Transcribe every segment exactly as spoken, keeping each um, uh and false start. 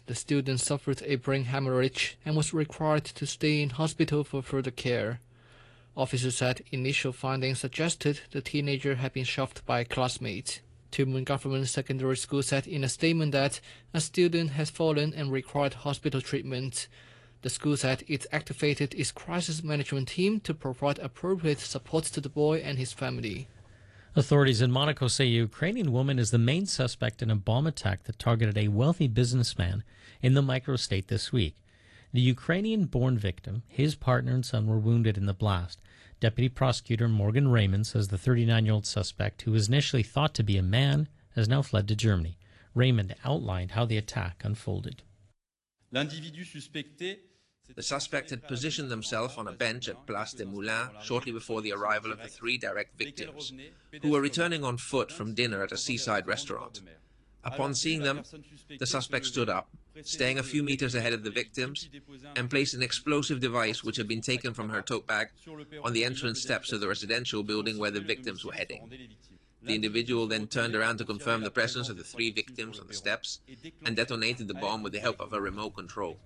the student suffered a brain hemorrhage and was required to stay in hospital for further care. Officers said initial findings suggested the teenager had been shoved by a classmate. Tuen Mun Government Secondary School said in a statement that a student has fallen and required hospital treatment. The school said it activated its crisis management team to provide appropriate support to the boy and his family. Authorities in Monaco say a Ukrainian woman is the main suspect in a bomb attack that targeted a wealthy businessman in the microstate this week. The Ukrainian-born victim, his partner and son were wounded in the blast. Deputy Prosecutor Morgan Raymond says the thirty-nine-year-old suspect, who was initially thought to be a man, has now fled to Germany. Raymond outlined how the attack unfolded. The suspect had positioned themselves on a bench at Place des Moulins shortly before the arrival of the three direct victims, who were returning on foot from dinner at a seaside restaurant. Upon seeing them, the suspect stood up, staying a few meters ahead of the victims, and placed an explosive device which had been taken from her tote bag on the entrance steps of the residential building where the victims were heading. The individual then turned around to confirm the presence of the three victims on the steps and detonated the bomb with the help of a remote control.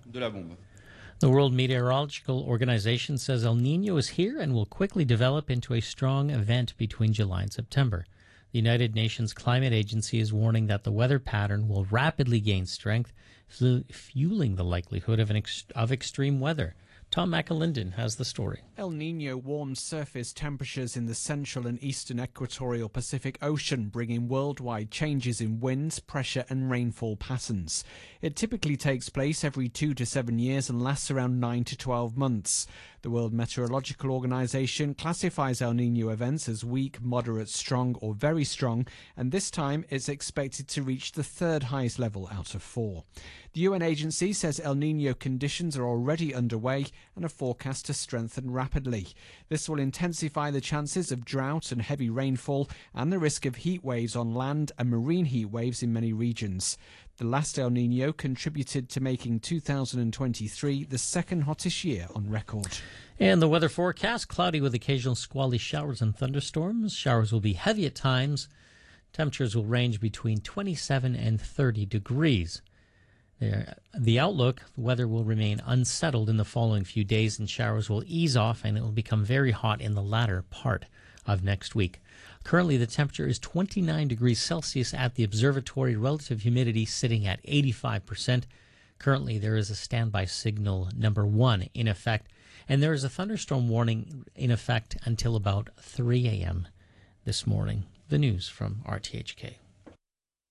The World Meteorological Organization says El Niño is here and will quickly develop into a strong event between July and September. The United Nations Climate Agency is warning that the weather pattern will rapidly gain strength, fueling the likelihood of, an ex- of extreme weather. Tom McAlinden has the story. El Niño warms surface temperatures in the central and eastern equatorial Pacific Ocean, bringing worldwide changes in winds, pressure and rainfall patterns. It typically takes place every two to seven years and lasts around nine to twelve months. The World Meteorological Organization classifies El Niño events as weak, moderate, strong or very strong, and this time it's expected to reach the third highest level out of four. The U N agency says El Niño conditions are already underway and are forecast to strengthen rapidly. This will intensify the chances of drought and heavy rainfall and the risk of heat waves on land and marine heat waves in many regions. The last El Niño contributed to making two thousand twenty-three the second hottest year on record. And the weather forecast, cloudy with occasional squally showers and thunderstorms. Showers will be heavy at times. Temperatures will range between twenty-seven and thirty degrees. The outlook, the weather will remain unsettled in the following few days and showers will ease off and it will become very hot in the latter part of next week. Currently, the temperature is twenty-nine degrees Celsius at the observatory, relative humidity sitting at eighty-five percent. Currently, there is a standby signal number one in effect, and there is a thunderstorm warning in effect until about three a.m. this morning. The news from R T H K.